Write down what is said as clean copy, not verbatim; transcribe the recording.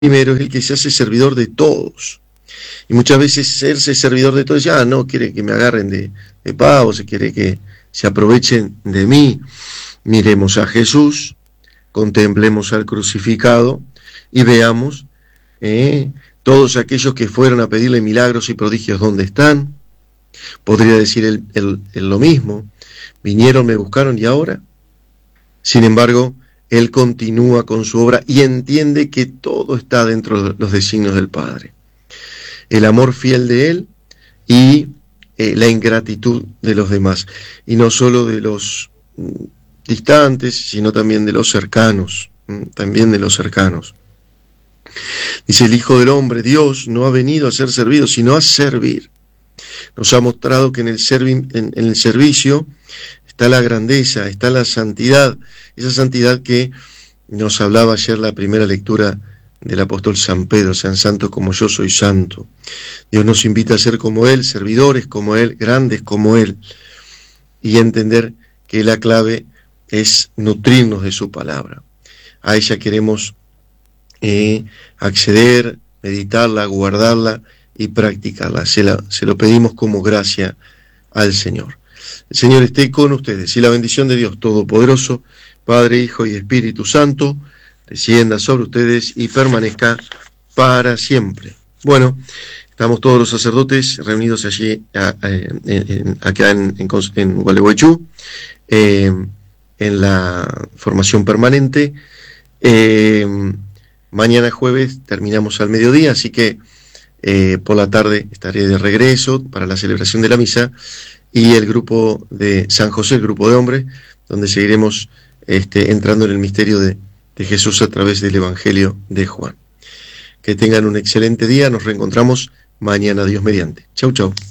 primero es el que se hace servidor de todos. Y muchas veces serse servidor de todos, ya no quiere que me agarren de pavo, se quiere que se aprovechen de mí. Miremos a Jesús, contemplemos al crucificado y veamos todos aquellos que fueron a pedirle milagros y prodigios, ¿dónde están? Podría decir él lo mismo. Vinieron, me buscaron y ahora. Sin embargo, él continúa con su obra y entiende que todo está dentro de los designios del Padre. El amor fiel de él y la ingratitud de los demás. Y no solo de los distantes, sino también de los cercanos. También de los cercanos. Dice el Hijo del Hombre, Dios no ha venido a ser servido, sino a servir. Nos ha mostrado que en el servicio está la grandeza, está la santidad, esa santidad que nos hablaba ayer la primera lectura del apóstol San Pedro, sean santos como yo soy santo. Dios nos invita a ser como Él, servidores como Él, grandes como Él, y entender que la clave es nutrirnos de su palabra. A ella queremos acceder, meditarla, guardarla y practicarla. Se lo pedimos como gracia al Señor. El Señor esté con ustedes y la bendición de Dios Todopoderoso, Padre, Hijo y Espíritu Santo, descienda sobre ustedes y permanezca para siempre. Bueno, estamos todos los sacerdotes reunidos allí, acá en Gualeguaychú, en la formación permanente. Mañana jueves terminamos al mediodía, así que por la tarde estaré de regreso para la celebración de la misa y el grupo de San José, el grupo de hombres, donde seguiremos entrando en el misterio de Jesús a través del Evangelio de Juan. Que tengan un excelente día, nos reencontramos mañana, Dios mediante. Chau, chau.